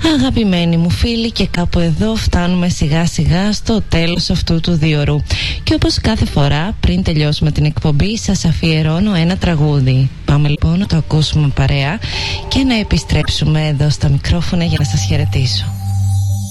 Αγαπημένοι μου φίλοι, και κάπου εδώ φτάνουμε σιγά σιγά στο τέλος αυτού του διωρού. Και όπως κάθε φορά πριν τελειώσουμε την εκπομπή, σας αφιερώνω ένα τραγούδι. Πάμε λοιπόν να το ακούσουμε παρέα και να επιστρέψουμε εδώ στα μικρόφωνα για να σας χαιρετήσω.